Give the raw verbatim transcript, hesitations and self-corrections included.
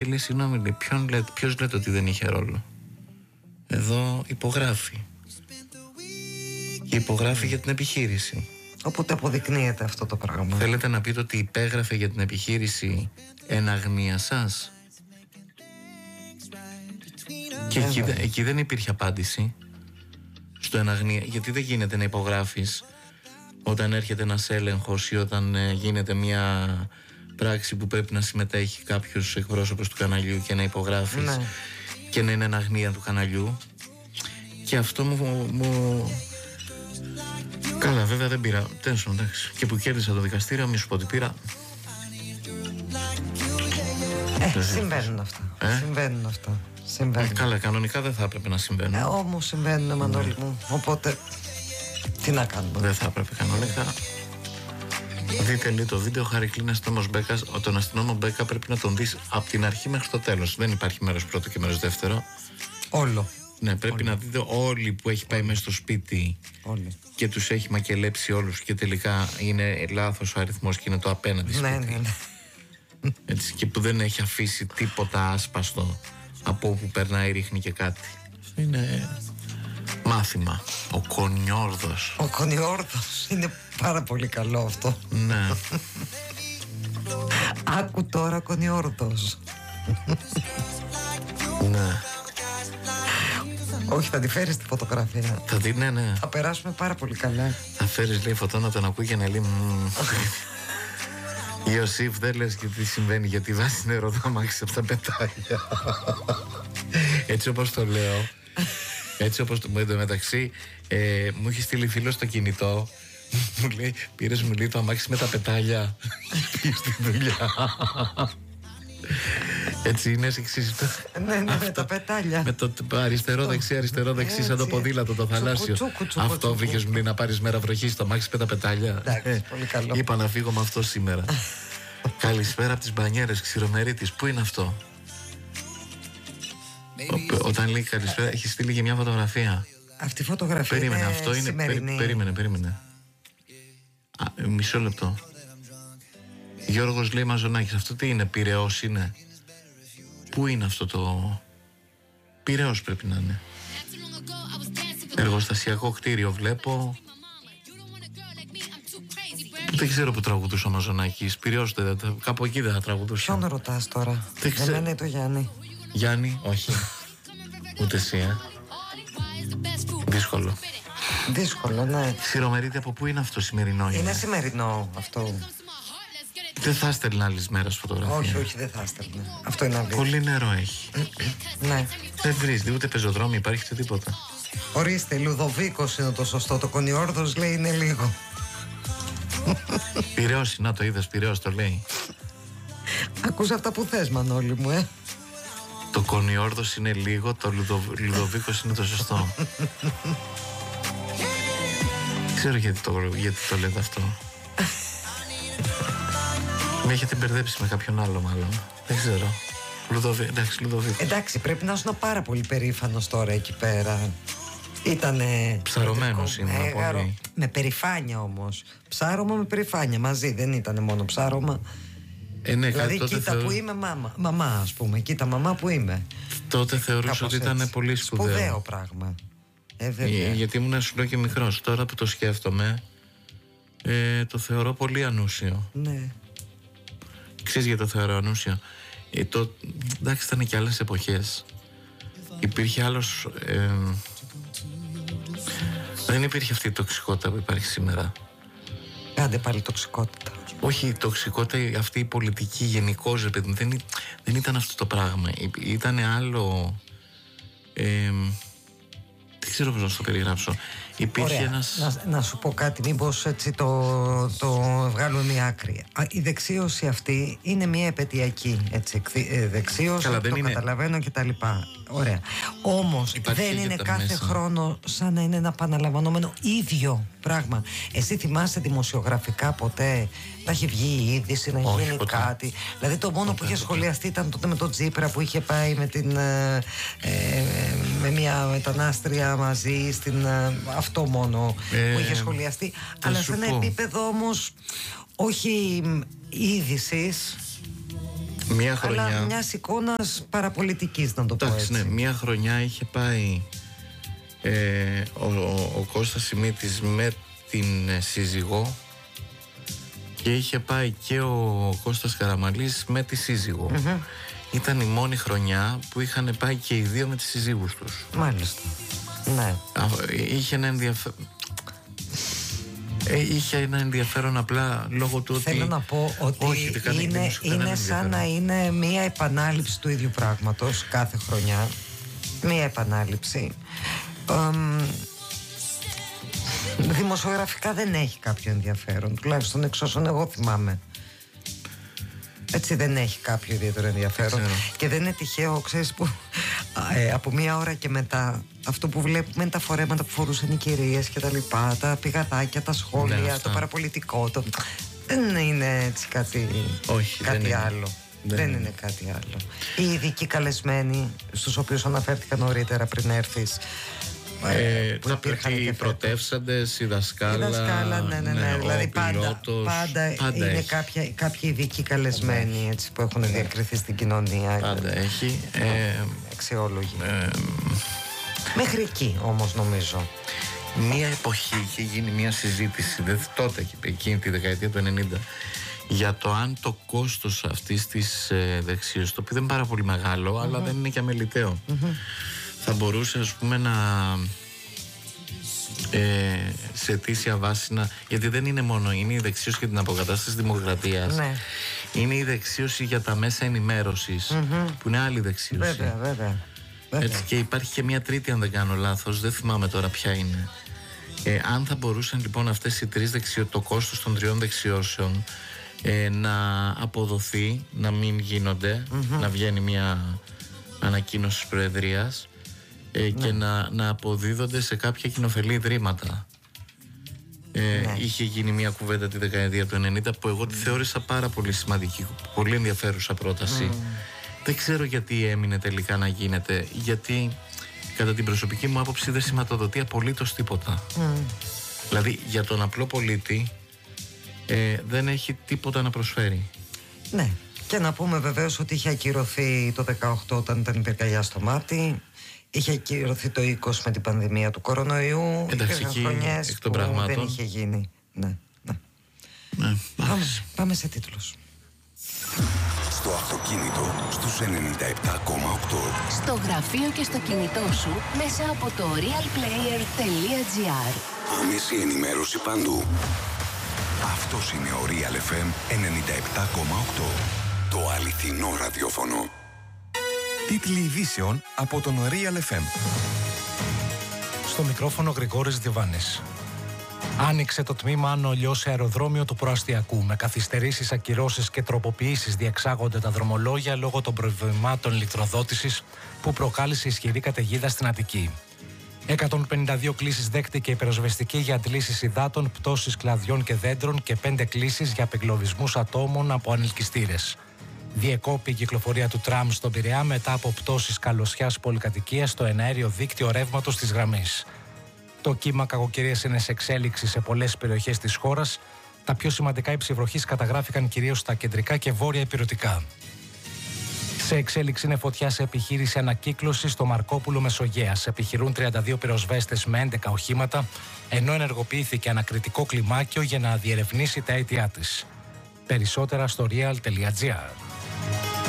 λέει συγγνώμη, ποιον λέτε, ποιος λέτε ότι δεν είχε ρόλο? Εδώ υπογράφει. Και υπογράφει για την επιχείρηση. Οπότε αποδεικνύεται αυτό το πράγμα. Θέλετε να πείτε ότι υπέγραφε για την επιχείρηση εν αγνία σας? Και εκεί, εκεί δεν υπήρχε απάντηση στο εν αγνία. Γιατί δεν γίνεται να υπογράφεις όταν έρχεται ένας έλεγχος ή όταν ε, γίνεται μια πράξη που πρέπει να συμμετέχει κάποιος εκπρόσωπος του καναλιού και να υπογράφεις, ναι, και να είναι εν αγνία του καναλιού. Και αυτό μου... μου... Καλά, βέβαια δεν πήρα. Τένσον, εντάξει. Και που κέρδισα το δικαστήριο, μη σου πω ότι πήρα. Ε, συμβαίνουν αυτά. Ε? Συμβαίνουν αυτά. Συμβαίνουν. Ε, καλά, κανονικά δεν θα έπρεπε να συμβαίνουν. Ε, όμως συμβαίνουν, Μανώλη, ναι, μου. Οπότε, τι να κάνουμε. Δεν θα έπρεπε κανονικά. Δείτε λίγο το βίντεο. Χάρη Κλίν, αστυνόμος Μπέκας. Τον αστυνόμο Μπέκα πρέπει να τον δεις από την αρχή μέχρι το τέλος. Δεν υπάρχει μέρος πρώτο και μέρος δεύτερο. Όλο. Ναι, πρέπει όλοι να δείτε όλοι που έχει πάει μέσα στο σπίτι. Όλοι. Και τους έχει μακελέψει όλους και τελικά είναι λάθος ο αριθμός και είναι το απέναντι σπίτι. Ναι, ναι, ναι. Έτσι, και που δεν έχει αφήσει τίποτα άσπαστο από όπου περνάει, ρίχνει και κάτι. Είναι μάθημα. Ο Κονιόρδος. Ο Κονιόρδος. Είναι πάρα πολύ καλό αυτό. Ναι. Άκου τώρα, Κονιόρδος. Ναι. Όχι, θα τη φέρεις τη φωτογραφία. Θα τη, ναι, ναι. Θα περάσουμε πάρα πολύ καλά. Θα φέρεις λέει φωτό να τον ακούει και να λέει Ιωσήφ, δεν λες και τι συμβαίνει, γιατί βάζει νερό το αμάξι από τα πετάλια. Έτσι όπως το λέω, έτσι όπως το μου μεταξύ, ε, μου έχει στείλει φίλο στο κινητό. Μου λέει, πήρες μου λέει το αμάξι με τα πετάλια. Πήγε στη δουλειά. Έτσι είναι εξής. Ναι, ναι, με τα πετάλια. Με το αριστερό δεξί, αριστερό δεξί, σαν το ποδήλατο το θαλάσσιο. Αυτό βρήκες μου λέει να πάρεις μέρα βροχή στο αμάξι με τα πετάλια. Εντάξει, πολύ καλό. Είπα να φύγω με αυτό σήμερα. Καλησπέρα από τις Μπανιέρες, Ξηρομερίτης. Πού είναι αυτό? Όταν λέει καλησπέρα έχει στείλει και μια φωτογραφία. Αυτή η φωτογραφία περίμενε, είναι αυτό είναι σημερινή. Περίμενε, περίμενε. Α, μισό λεπτό. Γιώργος λέει Μαζονάκης, αυτό τι είναι, Πειραιώς είναι? Πού είναι αυτό το... Πειραιώς πρέπει να είναι. Εργοστασιακό κτίριο βλέπω. Δεν ξέρω που τραγουδούσε ο Μαζονάκης. Πειραιώς, κάπου εκεί δεν θα τραγουδούσε. Ποιον ρωτάς τώρα? Δεν ξέρω. Εμένα είναι το Γιάννη. Γιάννη, όχι. Ούτε εσύ, ε. Δύσκολο. Δύσκολο, ναι. Ξηρομερίτη, από πού είναι αυτό σημερινό? Είναι, είναι σημερινό αυτό. Δεν θα έστελνε άλλη μέρα φωτογραφία. Όχι, όχι, δεν θα έστελνε. Αυτό είναι αλήθεια. Πολύ νερό έχει. Ναι. Δεν βρίζει, ούτε πεζοδρόμι υπάρχει ούτε τίποτα. Ορίστε, Λουδοβίκος είναι το σωστό. Το Κονιόρδος λέει είναι λίγο. Πειραιώς, να το είδες, Πειραιώς το λέει. Ακούς αυτά που θες, Μανώλη μου, ε. Το Κονιόρδος είναι λίγο, το Λουδο... Λουδοβίκος είναι το σωστό. Δεν ξέρω γιατί το, γιατί το λέτε αυτό. Με έχετε μπερδέψει με κάποιον άλλο μάλλον. Δεν ξέρω. Λουδοβί... Εντάξει, Λουδοβίκος. Εντάξει, πρέπει να ήσουν πάρα πολύ περήφανος τώρα εκεί πέρα. Ήτανε ψαρωμένος ήμουν πολύ. Με περηφάνεια όμως. Ψάρωμα με περηφάνεια μαζί, δεν ήτανε μόνο ψάρωμα. Ε, ναι, δηλαδή τότε κοίτα θεω... που είμαι μάμα, μαμά ας πούμε. Κοίτα μαμά που είμαι. Τότε θεωρούσα ότι ήταν πολύ σπουδαίο. Σπουδαίο πράγμα. Ε, βέβαια. Ε, γιατί ήμουν σου λέω και μικρός. Τώρα που το σκέφτομαι, ε, το θεωρώ πολύ ανούσιο. Ναι. Ξέρεις γιατί το θεωρώ ανούσιο? Ε, το... Εντάξει, ήταν και άλλες εποχές. Υπήρχε άλλος... Ε, δεν υπήρχε αυτή η τοξικότητα που υπάρχει σήμερα. Κάντε πάλι τοξικότητα. Όχι, η τοξικότητα, αυτή η πολιτική γενικώς, δεν, δεν ήταν αυτό το πράγμα. Ήταν άλλο... Ε, δεν ξέρω πώς να το περιγράψω. Υπήρχε ένας... να, να σου πω κάτι, μήπως έτσι το, το βγάλουμε μια άκρη. Η δεξίωση αυτή είναι μια επαιτειακή έτσι, δεξίωση. Καλά, το είναι... καταλαβαίνω και τα λοιπά. Ωραία. Όμως υπάρχει δεν είναι κάθε μέσα. χρόνο σαν να είναι ένα επαναλαμβανόμενο ίδιο πράγμα. Εσύ θυμάσαι δημοσιογραφικά ποτέ να έχει βγει η είδηση, να Όχι, γίνει ποτέ. κάτι? Δηλαδή το μόνο ποτέ, που είχε ποτέ. σχολιαστεί ήταν τότε με τον Τσίπρα που είχε πάει με, την, ε, ε, με μια μετανάστρια μαζί στην, ε, αυτό μόνο ε, που είχε σχολιαστεί. Αλλά σε ένα πω. επίπεδο όμως όχι είδησης, Μία χρονιά. Αλλά μιας εικόνας παραπολιτικής, να το πω έτσι. Ναι, μία χρονιά είχε πάει ε, ο, ο, ο Κώστας Σιμίτης με την ε, σύζυγό και είχε πάει και ο Κώστας Καραμανλής με τη σύζυγο. Mm-hmm. Ήταν η μόνη χρονιά που είχαν πάει και οι δύο με τις σύζυγους τους. Μάλιστα. Ναι. Είχε ένα ενδιαφέρον. Είχε ένα ενδιαφέρον απλά λόγω του ότι. Θέλω να πω ότι όχι, είναι, είναι σαν να είναι μία επανάληψη του ίδιου πράγματος κάθε χρονιά. Μία επανάληψη. Um, δημοσιογραφικά δεν έχει κάποιο ενδιαφέρον, τουλάχιστον εξ όσων εγώ θυμάμαι. Έτσι δεν έχει κάποιο ιδιαίτερο ενδιαφέρον. Και δεν είναι τυχαίο, ξέρεις, που ε, από μία ώρα και μετά αυτό που βλέπουμε είναι τα φορέματα που φορούσαν οι κυρίες και τα λοιπά, τα πηγαδάκια, τα σχόλια, ναι, το παραπολιτικό. Το... Δεν είναι έτσι κάτι, όχι, κάτι δεν άλλο. Δεν, δεν είναι. είναι κάτι άλλο. Οι ειδικοί καλεσμένοι, στους οποίους αναφέρθηκα νωρίτερα πριν έρθεις, Ε, που τα οι πρωτεύσαντες, οι δασκάλα, η δασκάλα, ναι, ναι, ναι, ναι. Δηλαδή πάντα, πιλότος, πάντα, πάντα είναι κάποια, κάποιοι ειδικοί καλεσμένοι, έτσι, που έχουν διακριθεί στην κοινωνία. Πάντα έχει ε, αξιόλογοι. ε, Μέχρι εκεί όμως νομίζω. Μία εποχή είχε γίνει μία συζήτηση, δε, τότε εκείνη τη δεκαετία του ενενήντα, για το αν το κόστος αυτής της ε, δεξίωσης, το οποίο δεν είναι πάρα πολύ μεγάλο, mm-hmm. αλλά δεν είναι και αμεληταίο, mm-hmm. θα μπορούσε, ας πούμε, να ε, σε αιτήσια βάση να, γιατί δεν είναι μόνο, είναι η δεξίωση για την αποκατάσταση της δημοκρατίας, ναι. είναι η δεξίωση για τα μέσα ενημέρωσης, mm-hmm. που είναι άλλη δεξίωση. Βέβαια, βέβαια. Έτσι, και υπάρχει και μια τρίτη, αν δεν κάνω λάθος, δεν θυμάμαι τώρα ποια είναι. Ε, αν θα μπορούσαν λοιπόν αυτές οι τρεις δεξιό, το κόστος των τριών δεξιώσεων ε, να αποδοθεί, να μην γίνονται, mm-hmm. να βγαίνει μια ανακοίνωση της Προεδρίας ε, ναι. και να, να αποδίδονται σε κάποια κοινοφελή ιδρύματα. Ε, ναι. Είχε γίνει μια κουβέντα τη δεκαετία του ενενήντα που εγώ τη θεώρησα πάρα πολύ σημαντική, πολύ ενδιαφέρουσα πρόταση. Mm. Δεν ξέρω γιατί έμεινε τελικά να γίνεται, γιατί κατά την προσωπική μου άποψη δεν σηματοδοτεί απολύτως τίποτα. Mm. Δηλαδή για τον απλό πολίτη ε, δεν έχει τίποτα να προσφέρει. Ναι, και να πούμε βεβαίως ότι είχε ακυρωθεί το δεκαοκτώ όταν ήταν η πυρκαγιά στο Μάτι, είχε ακυρωθεί το είκοσι με την πανδημία του κορονοϊού. Εντάξει, εκεί εκ των πραγμάτων δεν είχε γίνει. Ναι, ναι. ναι πάμε, πάμε σε τίτλους. Στο αυτοκίνητο στους ενενήντα επτά κόμμα οκτώ. Στο γραφείο και στο κινητό σου μέσα από το real player τελεία gr. Άμεση ενημέρωση παντού. Αυτός είναι ο Real εφ εμ ενενήντα επτά κόμμα οκτώ. Το αληθινό ραδιόφωνο. Τίτλοι ειδήσεων από τον Real εφ εμ. Στο μικρόφωνο Γρηγόρης Διβάνης. Άνοιξε το τμήμα Άνω Λιώ σε αεροδρόμιο του προαστιακού. Με καθυστερήσεις, ακυρώσεις και τροποποιήσεις διεξάγονται τα δρομολόγια λόγω των προβλημάτων ηλεκτροδότησης που προκάλεσε ισχυρή καταιγίδα στην Αττική. εκατόν πενήντα δύο κλήσεις δέχτηκε η πυροσβεστική για αντλήσεις υδάτων, πτώσεις κλαδιών και δέντρων και πέντε κλήσεις για απεγκλωβισμούς ατόμων από ανελκυστήρες. Διεκόπη η κυκλοφορία του τραμ στον Πειραιά μετά από πτώσεις καλωσιάς πολυκατοικίας στο εναέριο δίκτυο ρεύματος της γραμμής. Το κύμα κακοκαιρίας είναι σε εξέλιξη σε πολλές περιοχές της χώρας. Τα πιο σημαντικά υψιβροχής καταγράφηκαν κυρίως στα κεντρικά και βόρεια ηπειρωτικά. Σε εξέλιξη είναι φωτιά σε επιχείρηση ανακύκλωσης στο Μαρκόπουλο Μεσογέας. Επιχειρούν τριάντα δύο πυροσβέστες με έντεκα οχήματα, ενώ ενεργοποιήθηκε ανακριτικό κλιμάκιο για να διερευνήσει τα αίτια της. Περισσότερα στο real τελεία gr.